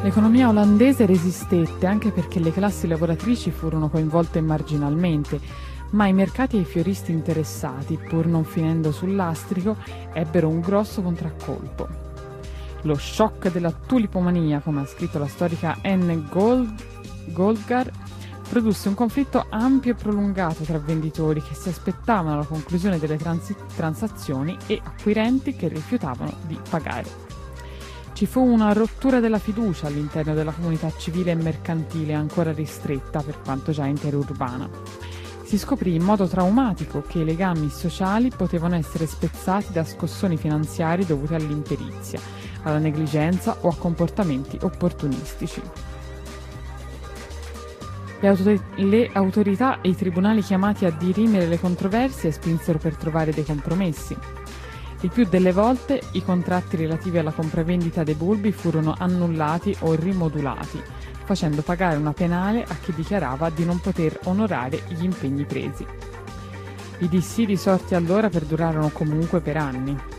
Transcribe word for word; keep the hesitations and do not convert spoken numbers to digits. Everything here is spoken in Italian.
L'economia olandese resistette anche perché le classi lavoratrici furono coinvolte marginalmente, ma i mercati e i fioristi interessati, pur non finendo sul lastrico, ebbero un grosso contraccolpo. Lo shock della tulipomania, come ha scritto la storica Anne Gold, Goldgar, produsse un conflitto ampio e prolungato tra venditori che si aspettavano la conclusione delle transi- transazioni e acquirenti che rifiutavano di pagare. Ci fu una rottura della fiducia all'interno della comunità civile e mercantile ancora ristretta per quanto già interurbana. Si scoprì in modo traumatico che i legami sociali potevano essere spezzati da scossoni finanziari dovuti all'imperizia, alla negligenza o a comportamenti opportunistici. Le, autor- le autorità e i tribunali chiamati a dirimere le controversie spinsero per trovare dei compromessi. Il più delle volte i contratti relativi alla compravendita dei bulbi furono annullati o rimodulati, facendo pagare una penale a chi dichiarava di non poter onorare gli impegni presi. I dissidi sorti allora perdurarono comunque per anni.